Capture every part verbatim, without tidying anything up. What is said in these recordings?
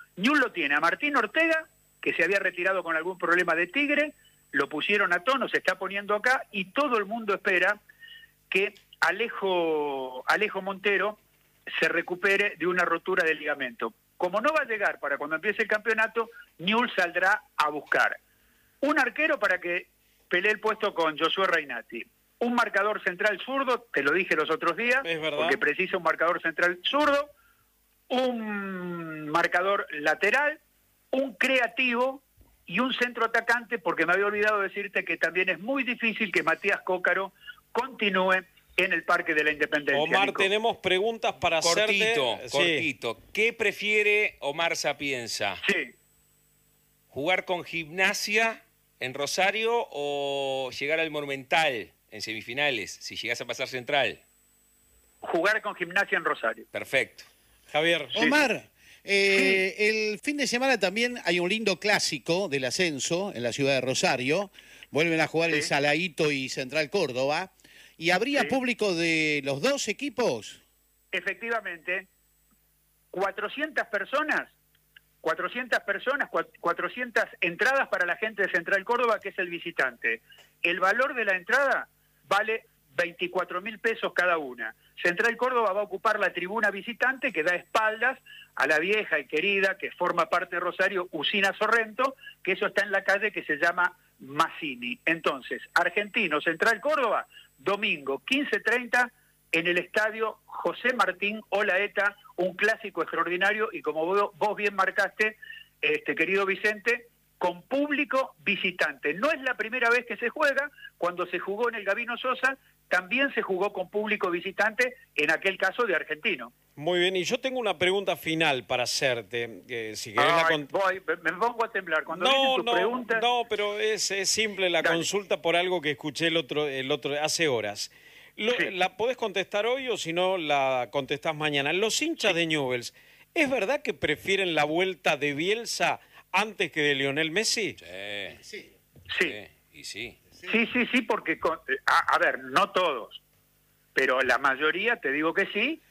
Newell's lo tiene a Martín Ortega, que se había retirado con algún problema de Tigre, lo pusieron a tono, se está poniendo acá, y todo el mundo espera que Alejo, Alejo Montero se recupere de una rotura de ligamento. Como no va a llegar para cuando empiece el campeonato, Newell's saldrá a buscar un arquero para que pelee el puesto con Josué Reinati, un marcador central zurdo, te lo dije los otros días, porque precisa un marcador central zurdo, un marcador lateral, un creativo y un centro atacante, porque me había olvidado decirte que también es muy difícil que Matías Cócaro continúe en el Parque de la Independencia. Omar, Nico. tenemos preguntas para cortito, hacerte. Cortito, sí. ¿Qué prefiere Omar Sapienza? Sí. ¿Jugar con Gimnasia en Rosario o llegar al Monumental en semifinales, si llegás a pasar Central? Jugar con Gimnasia en Rosario. Perfecto. Javier. Omar, eh, sí. el fin de semana también hay un lindo clásico del ascenso en la ciudad de Rosario. Vuelven a jugar sí. el Saladito y Central Córdoba. ¿Y habría sí. público de los dos equipos? Efectivamente. cuatrocientas personas, cuatrocientas personas, cuatrocientas entradas para la gente de Central Córdoba, que es el visitante. El valor de la entrada vale veinticuatro mil pesos cada una. Central Córdoba va a ocupar la tribuna visitante que da espaldas a la vieja y querida, que forma parte de Rosario, Usina Sorrento, que eso está en la calle que se llama Mazzini. Entonces, Argentino, Central Córdoba, domingo quince treinta en el estadio José Martín Olaeta, un clásico extraordinario y como vos, vos bien marcaste, este querido Vicente, con público visitante. No es la primera vez que se juega, cuando se jugó en el Gabino Sosa, también se jugó con público visitante, en aquel caso de Argentino. Muy bien, y yo tengo una pregunta final para hacerte. Eh, si querés Ay, la con... voy, me pongo a temblar. Cuando no, vienen tus no, preguntas... no, pero es, es simple la Dale. consulta por algo que escuché el otro, el otro hace horas. Lo, sí. ¿La podés contestar hoy o si no la contestás mañana? Los hinchas sí. de Newell's, ¿es verdad que prefieren la vuelta de Bielsa antes que de Lionel Messi? Sí. Sí. sí. Y sí. Sí, sí, sí, porque, con, a, a ver, no todos, pero la mayoría te digo que sí,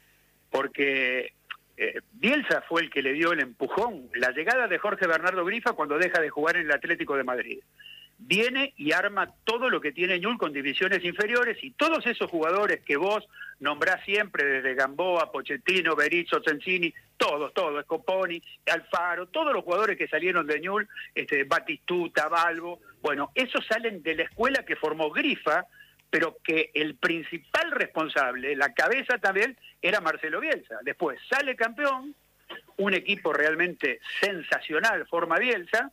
porque eh, Bielsa fue el que le dio el empujón, la llegada de Jorge Bernardo Grifa cuando deja de jugar en el Atlético de Madrid. Viene y arma todo lo que tiene Newell's con divisiones inferiores y todos esos jugadores que vos nombrás siempre, desde Gamboa, Pochettino, Berizzo, Sensini, todos, todos, Scoponi, Alfaro, todos los jugadores que salieron de Newell's, este, Batistuta, Balbo, bueno, esos salen de la escuela que formó Grifa, pero que el principal responsable, la cabeza también, era Marcelo Bielsa. Después sale campeón, un equipo realmente sensacional forma Bielsa,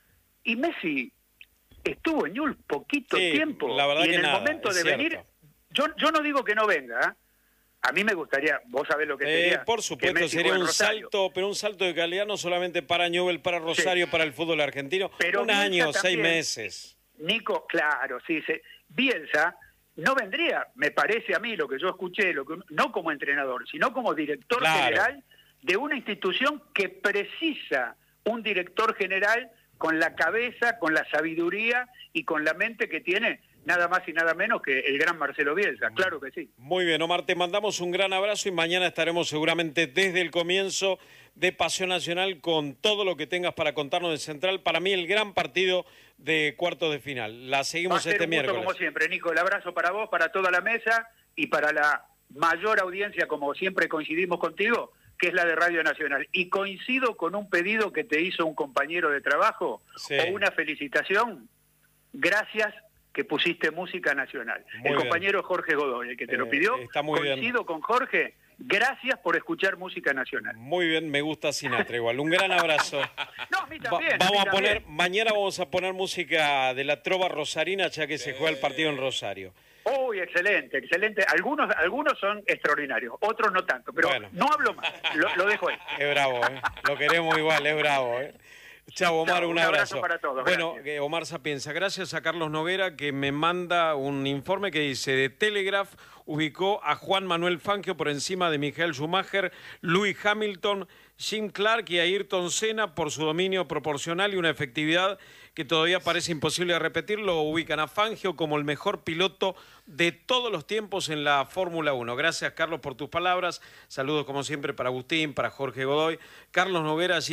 y Messi estuvo en Newell's poquito sí, tiempo, la verdad y en que el nada, momento de cierto. venir, yo, yo no digo que no venga, ¿eh? A mí me gustaría, vos sabés lo que sería. Eh, por supuesto, sería un salto, pero un salto de calidad no solamente para Newell's, para Rosario, sí. para el fútbol argentino, pero un Bielsa año, también, seis meses. Nico, claro, sí, sí. Bielsa no vendría, me parece a mí, lo que yo escuché, lo que, no como entrenador, sino como director claro. general de una institución que precisa un director general con la cabeza, con la sabiduría y con la mente que tiene nada más y nada menos que el gran Marcelo Bielsa, claro que sí. Muy bien, Omar, te mandamos un gran abrazo y mañana estaremos seguramente desde el comienzo de Pasión Nacional con todo lo que tengas para contarnos de Central. Para mí el gran partido de cuartos de final. La seguimos Va a ser este un gusto, miércoles. Como siempre, Nico, el abrazo para vos, para toda la mesa y para la mayor audiencia, como siempre coincidimos contigo, que es la de Radio Nacional. Y coincido con un pedido que te hizo un compañero de trabajo, sí. o una felicitación. Gracias que pusiste música nacional. Muy el bien. compañero Jorge Godoy, el que te eh, lo pidió, está muy coincido bien. con Jorge. Gracias por escuchar música nacional. Muy bien, me gusta Sinatra igual. Un gran abrazo. No, a mí también. Va, vamos a, a, mí poner, también. mañana vamos a poner música de la trova rosarina, ya que se juega el partido en Rosario. Uy, excelente, excelente. Algunos algunos son extraordinarios, otros no tanto, pero bueno. No hablo más, lo, lo dejo ahí. Es bravo, ¿eh? Lo queremos igual, es bravo, ¿eh? Chao, Omar, Chao, un, un abrazo. abrazo para todos. Bueno, eh, Omar Sapienza, gracias a Carlos Noguera que me manda un informe que dice de Telegraph ubicó a Juan Manuel Fangio por encima de Michael Schumacher, Lewis Hamilton, Jim Clark y Ayrton Senna por su dominio proporcional y una efectividad que todavía parece imposible de repetir. Lo ubican a Fangio como el mejor piloto de todos los tiempos en la Fórmula uno. Gracias, Carlos, por tus palabras. Saludos, como siempre, para Agustín, para Jorge Godoy. Carlos Noguera,